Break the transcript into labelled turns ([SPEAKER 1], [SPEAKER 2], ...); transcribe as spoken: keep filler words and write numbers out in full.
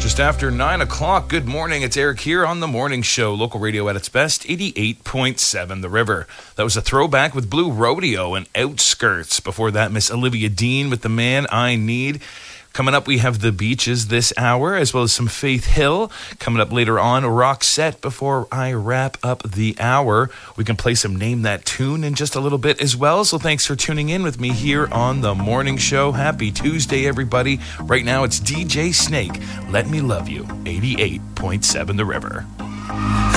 [SPEAKER 1] Just after nine o'clock, good morning. It's Eric here on The Morning Show. Local radio at its best, eighty-eight point seven The River. That was a throwback with Blue Rodeo and Outskirts. Before that, Miss Olivia Dean with The Man I Need. Coming up, we have The Beaches this hour, as well as some Faith Hill. Coming up later on, Roxette before I wrap up the hour. We can play some Name That Tune in just a little bit as well. So thanks for tuning in with me here on The Morning Show. Happy Tuesday, everybody. Right now, it's D J Snake. Let Me Love You, eighty-eight point seven The River.